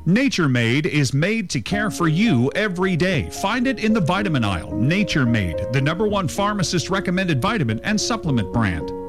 Nature Made is made to care for you every day. Find it in the vitamin aisle. Nature Made, the #1 pharmacist recommended vitamin and supplement brand.